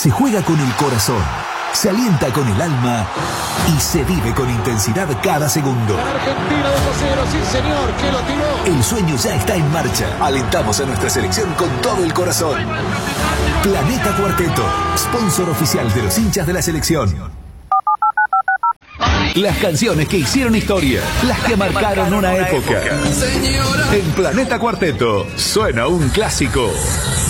Se juega con el corazón, se alienta con el alma y se vive con intensidad cada segundo. Argentina 2-0, sí señor, que lo tiró. El sueño ya está en marcha. Alentamos a nuestra selección con todo el corazón. Planeta Cuarteto, sponsor oficial de los hinchas de la selección. Las canciones que hicieron historia, las que marcaron una época. En Planeta Cuarteto suena un clásico.